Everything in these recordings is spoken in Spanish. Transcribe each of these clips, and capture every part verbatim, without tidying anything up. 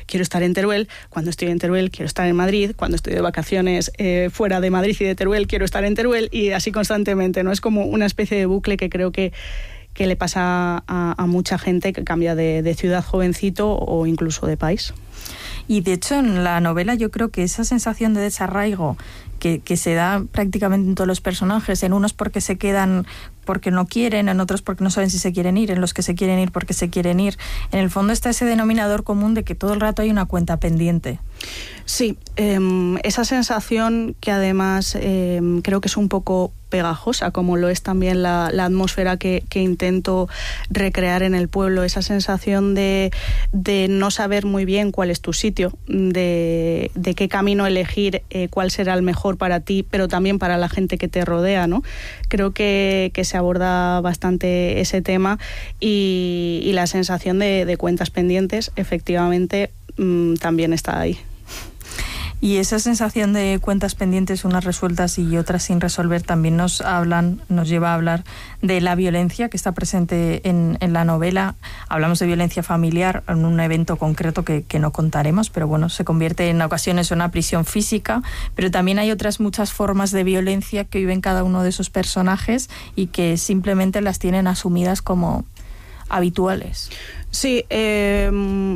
quiero estar en Teruel, cuando estoy en Teruel quiero estar en Madrid, cuando estoy de vacaciones eh, fuera de Madrid y de Teruel quiero estar en Teruel, y así constantemente, ¿no? Es como una especie de bucle que creo que que le pasa a, a mucha gente que cambia de, de ciudad jovencito o incluso de país. Y de hecho en la novela yo creo que esa sensación de desarraigo que, que se da prácticamente en todos los personajes, en unos porque se quedan porque no quieren, en otros porque no saben si se quieren ir, en los que se quieren ir porque se quieren ir, en el fondo está ese denominador común de que todo el rato hay una cuenta pendiente. Sí, eh, esa sensación que además eh, creo que es un poco pegajosa, como lo es también la, la atmósfera que, que intento recrear en el pueblo, esa sensación de, de no saber muy bien cuál es tu sitio, de, de qué camino elegir, eh, cuál será el mejor para ti, pero también para la gente que te rodea, ¿no? Creo que, que se aborda bastante ese tema y, y la sensación de, de cuentas pendientes, efectivamente, mmm, también está ahí. Y esa sensación de cuentas pendientes, unas resueltas y otras sin resolver, también nos hablan, nos lleva a hablar de la violencia que está presente en, en la novela. Hablamos de violencia familiar en un evento concreto que, que no contaremos, pero bueno, se convierte en ocasiones en una prisión física, pero también hay otras muchas formas de violencia que viven cada uno de esos personajes y que simplemente las tienen asumidas como habituales. Sí, eh...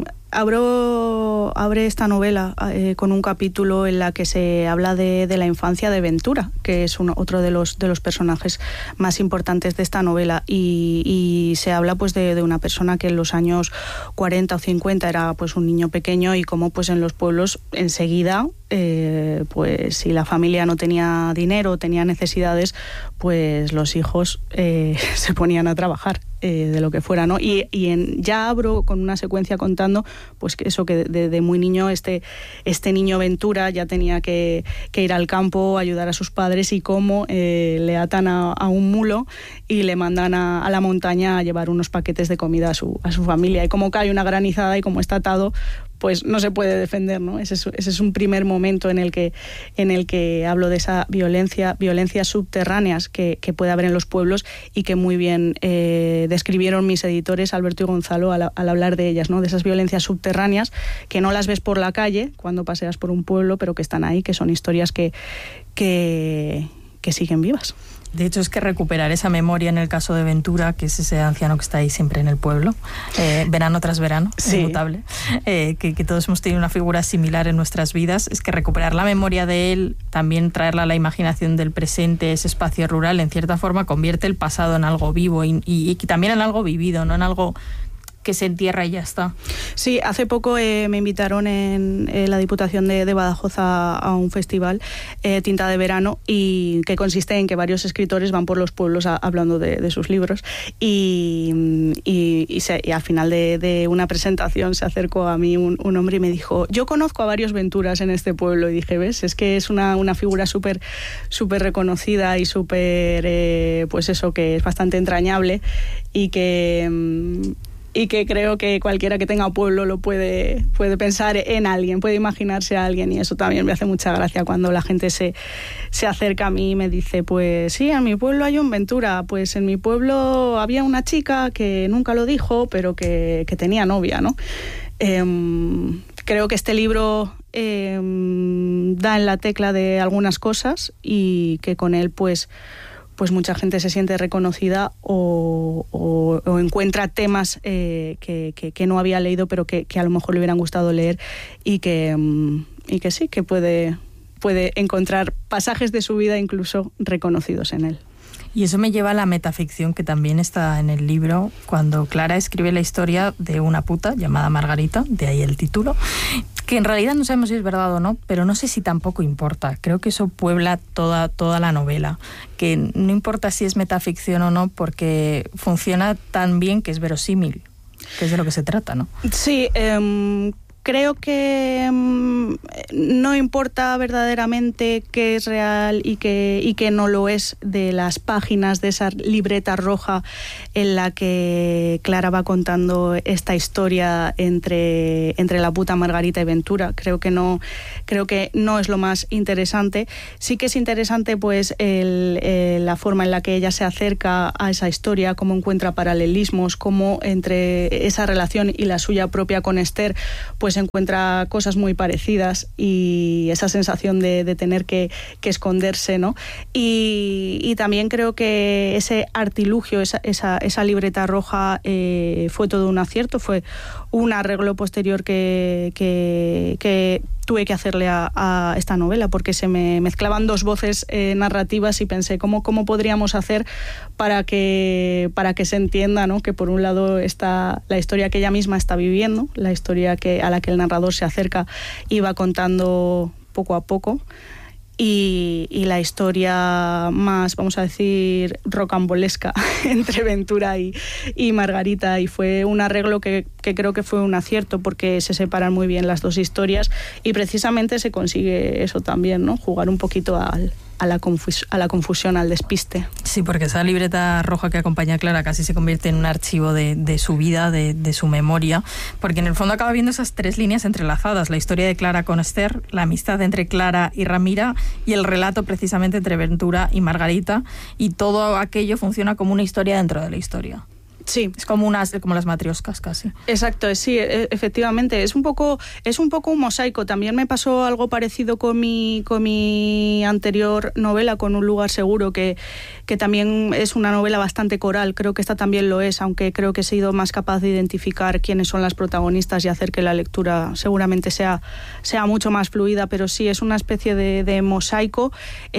Abro, abre esta novela eh, con un capítulo en la que se habla de, de la infancia de Ventura, que es uno, otro de los, de los personajes más importantes de esta novela, y, y se habla pues de, de una persona que en los años cuarenta o cincuenta era pues un niño pequeño, y cómo pues en los pueblos enseguida eh, pues si la familia no tenía dinero, tenía necesidades, pues los hijos eh, se ponían a trabajar. Eh, de lo que fuera, ¿no? Y, y en, ya abro con una secuencia contando pues que eso, que de, de muy niño este, este niño Ventura ya tenía que, que ir al campo, ayudar a sus padres, y cómo eh, le atan a, a un mulo y le mandan a, a la montaña a llevar unos paquetes de comida a su, a su familia, y cómo cae una granizada y como está atado pues no se puede defender, ¿no? Ese es, ese es un primer momento en el que, en el que hablo de esa violencia, violencias subterráneas que, que puede haber en los pueblos, y que muy bien eh, describieron mis editores Alberto y Gonzalo al, al hablar de ellas, ¿no? De esas violencias subterráneas que no las ves por la calle cuando paseas por un pueblo, pero que están ahí, que son historias que, que, que siguen vivas. De hecho, es que recuperar esa memoria en el caso de Ventura, que es ese anciano que está ahí siempre en el pueblo, eh, verano tras verano, sí. Inmutable, eh, que, que todos hemos tenido una figura similar en nuestras vidas, es que recuperar la memoria de él, también traerla a la imaginación del presente, ese espacio rural, en cierta forma convierte el pasado en algo vivo y, y, y también en algo vivido, no en algo que se entierra y ya está. Sí, hace poco eh, me invitaron en, en la Diputación de, de Badajoz a, a un festival, eh, Tinta de Verano, y que consiste en que varios escritores van por los pueblos a, hablando de, de sus libros, y, y, y, se, y al final de, de una presentación se acercó a mí un, un hombre y me dijo: yo conozco a varios Venturas en este pueblo. Y dije, ¿ves? Es que es una, una figura súper súper reconocida y súper, eh, pues eso, que es bastante entrañable, y que... y que creo que cualquiera que tenga pueblo lo puede, puede pensar en alguien, puede imaginarse a alguien, y eso también me hace mucha gracia cuando la gente se, se acerca a mí y me dice, pues sí, en mi pueblo hay un Ventura, pues en mi pueblo había una chica que nunca lo dijo, pero que, que tenía novia, ¿no? Eh, creo que este libro eh, da en la tecla de algunas cosas, y que con él pues pues mucha gente se siente reconocida o, o, o encuentra temas eh, que, que, que no había leído, pero que, que a lo mejor le hubieran gustado leer, y que, y que sí, que puede, puede encontrar pasajes de su vida incluso reconocidos en él. Y eso me lleva a la metaficción que también está en el libro, cuando Clara escribe la historia de una puta llamada Margarita, de ahí el título, que en realidad no sabemos si es verdad o no, pero no sé si tampoco importa. Creo que eso puebla toda, toda la novela, que no importa si es metaficción o no, porque funciona tan bien que es verosímil, que es de lo que se trata, ¿no? Sí, eh... creo que um, no importa verdaderamente qué es real y qué, y qué no lo es de las páginas de esa libreta roja en la que Clara va contando esta historia entre, entre la puta Margarita y Ventura. Creo que no, creo que no es lo más interesante. Sí que es interesante pues el, el, la forma en la que ella se acerca a esa historia, cómo encuentra paralelismos, cómo entre esa relación y la suya propia con Esther pues pues encuentra cosas muy parecidas y esa sensación de, de tener que, que esconderse, ¿no? Y, y también creo que ese artilugio, esa, esa, esa libreta roja eh, fue todo un acierto, fue un arreglo posterior que, que, que tuve que hacerle a, a esta novela, porque se me mezclaban dos voces eh, narrativas y pensé cómo, cómo podríamos hacer para que, para que se entienda, ¿no? Que por un lado está la historia que ella misma está viviendo, la historia que, a la que el narrador se acerca y va contando poco a poco, y, y la historia más, vamos a decir, rocambolesca entre Ventura y, y Margarita, y fue un arreglo que, que creo que fue un acierto porque se separan muy bien las dos historias y precisamente se consigue eso también, ¿no? Jugar un poquito al A la, confus- a la confusión, al despiste. Sí, porque esa libreta roja que acompaña a Clara casi se convierte en un archivo de, de su vida, de, de su memoria, porque en el fondo acaba viendo esas tres líneas entrelazadas, la historia de Clara con Esther, la amistad entre Clara y Ramira y el relato precisamente entre Ventura y Margarita, y todo aquello funciona como una historia dentro de la historia. Sí. Es como unas, como las matrioscas casi. Exacto, sí, efectivamente. Es un poco, es un poco un mosaico. También me pasó algo parecido con mi, con mi anterior novela, con Un lugar seguro, que, que también es una novela bastante coral. Creo que esta también lo es, aunque creo que he sido más capaz de identificar quiénes son las protagonistas y hacer que la lectura seguramente sea, sea mucho más fluida. Pero sí, es una especie de, de mosaico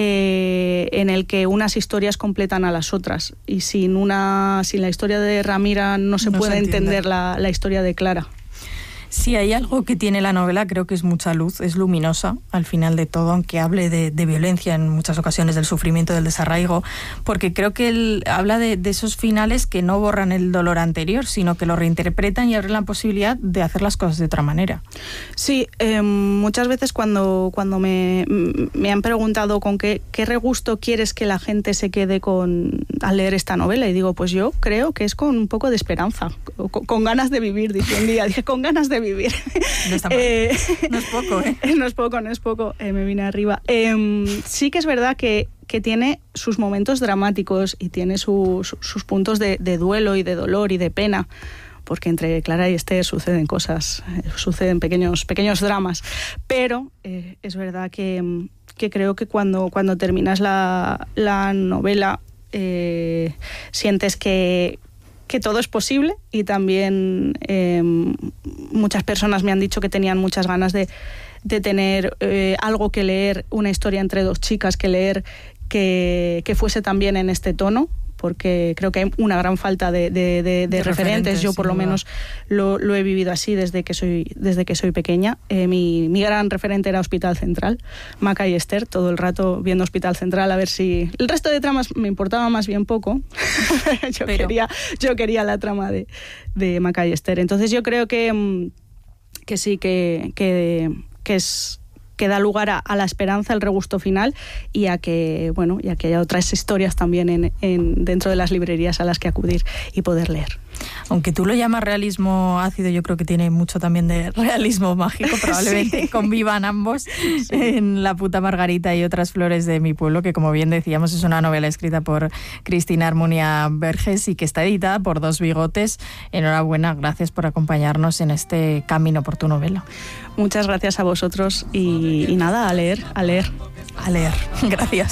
eh, en el que unas historias completan a las otras. Y sin una, sin la historia de Ramira no se no puede se entender la, la historia de Clara. Si hay algo que tiene la novela, creo que es mucha luz, es luminosa al final de todo, aunque hable de, de violencia en muchas ocasiones, del sufrimiento, del desarraigo, porque creo que él habla de, de esos finales que no borran el dolor anterior, sino que lo reinterpretan y abren la posibilidad de hacer las cosas de otra manera. Sí, eh, muchas veces cuando, cuando me, me han preguntado con qué, qué regusto quieres que la gente se quede con al leer esta novela, y digo, pues yo creo que es con un poco de esperanza, con, con ganas de vivir, dice un día, dije, con ganas de vivir. No está mal. Eh, no es poco, ¿eh? No es poco, no es poco, eh, me vine arriba. Eh, sí que es verdad que, que tiene sus momentos dramáticos y tiene su, su, sus puntos de, de duelo y de dolor y de pena, porque entre Clara y Esther suceden cosas, eh, suceden pequeños, pequeños dramas, pero eh, es verdad que, que creo que cuando, cuando terminas la, la novela eh, sientes que que todo es posible, y también eh, muchas personas me han dicho que tenían muchas ganas de, de tener eh, algo que leer, una historia entre dos chicas que leer que, que fuese también en este tono, porque creo que hay una gran falta de, de, de, de, de referentes. referentes. Yo por lo menos lo, lo he vivido así desde que soy, desde que soy pequeña. Eh, mi, mi gran referente era Hospital Central, Maca y Esther, todo el rato viendo Hospital Central a ver si... El resto de tramas me importaba más bien poco. yo, Pero... quería, yo quería la trama de, de Maca y Esther. Entonces yo creo que, que sí, que, que, que es... que da lugar a, a la esperanza, el regusto final, y a que, bueno, y a que haya otras historias también en, en, dentro de las librerías a las que acudir y poder leer. Aunque tú lo llamas realismo ácido, yo creo que tiene mucho también de realismo mágico, probablemente sí. Convivan ambos sí. En La puta Margarita y otras flores de mi pueblo, que como bien decíamos es una novela escrita por Cristina Armonia Verges y que está editada por Dos Bigotes. Enhorabuena, gracias por acompañarnos en este camino por tu novela. Muchas gracias a vosotros y, y nada, a leer, a leer. A leer, gracias.